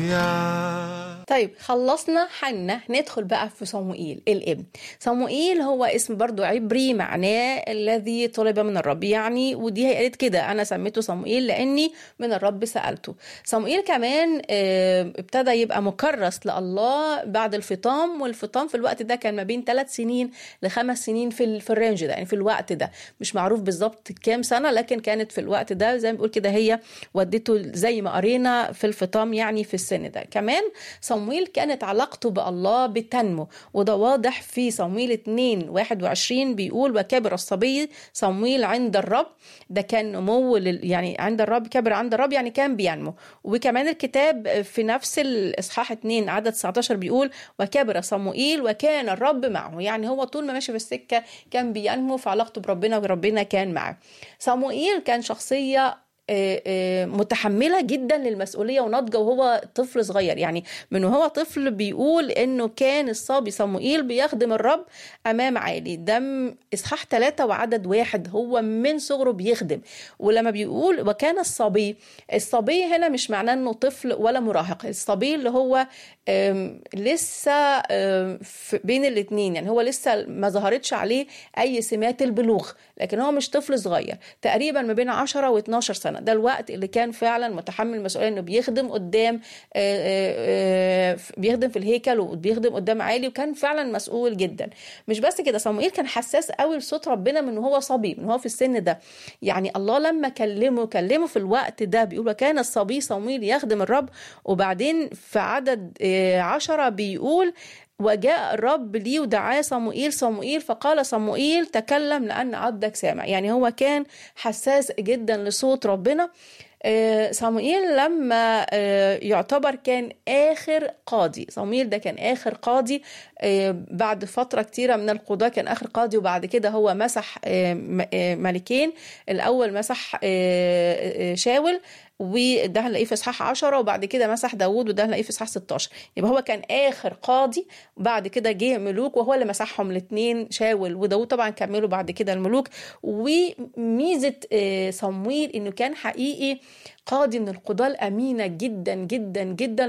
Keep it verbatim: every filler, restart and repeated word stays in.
هللويا. طيب خلصنا حنا، ندخل بقى في صموئيل الابن. صموئيل هو اسم برضو عبري معناه الذي طلب من الرب، يعني ودي هي قالت كده أنا سميته صموئيل لأني من الرب سألته. صموئيل كمان ابتدى يبقى مكرس لله بعد الفطام، والفطام في الوقت ده كان ما بين ثلاث سنين لخمس سنين في في الرينج ده، يعني في الوقت ده مش معروف بالظبط كام سنة، لكن كانت في الوقت ده زي ما بيقول كده هي ودته زي ما قرينا في الفطام، يعني في السن ده. كمان صموئيل كانت علاقته بالله بتنمو، وده واضح في صموئيل اتنين واحد وعشرين بيقول وكبر الصبي صموئيل عند الرب. ده كان نمو يعني عند الرب، كبر عند الرب يعني كان بينمو. وكمان الكتاب في نفس الإصحاح اتنين عدد تسعتاشر بيقول وكبر صموئيل وكان الرب معه، يعني هو طول ما ماشي في السكة كان بينمو في علاقته بربنا وربنا كان معه. صموئيل كان شخصية متحملة جدا للمسؤولية وناضجة وهو طفل صغير، يعني من وهو طفل بيقول انه كان الصبي صموئيل بيخدم الرب امام عالي. ده اصحاح ثلاثة وعدد واحد، هو من صغره بيخدم. ولما بيقول وكان الصبي، الصبي هنا مش معناه انه طفل ولا مراهق، الصبي اللي هو لسه بين الاتنين، يعني هو لسه ما ظهرتش عليه اي سمات البلوغ، لكن هو مش طفل صغير، تقريبا ما بين عشرة واتناشر سنة. ده الوقت اللي كان فعلا متحمل المسؤولية انه بيخدم قدام بيخدم في الهيكل وبيخدم قدام عالي، وكان فعلا مسؤول جدا. مش بس كده، صموئيل كان حساس قوي لصوت ربنا من هو صبي، من هو في السن ده. يعني الله لما كلمه كلمه في الوقت ده، بيقول وكان الصبي صموئيل يخدم الرب. وبعدين في عدد عشرة بيقول وجاء الرب لي ودعاه صموئيل صموئيل فقال صموئيل تكلم لأن عبدك سامع. يعني هو كان حساس جدا لصوت ربنا. صموئيل لما يعتبر كان آخر قاضي، صموئيل ده كان آخر قاضي بعد فترة كتيرة من القضاء، كان آخر قاضي، وبعد كده هو مسح ملكين. الأول مسح شاول وده هنلاقيه في اصحاح عشرة، وبعد كده مسح داود وده هنلاقيه في اصحاح ستاشر. يبقى هو كان اخر قاضي، وبعد كده جه ملوك وهو اللي مسحهم الاثنين شاول وداود، طبعا كملوا بعد كده الملوك. وميزه صموئيل انه كان حقيقي قاضي من القضاة الامينه جدا جدا جدا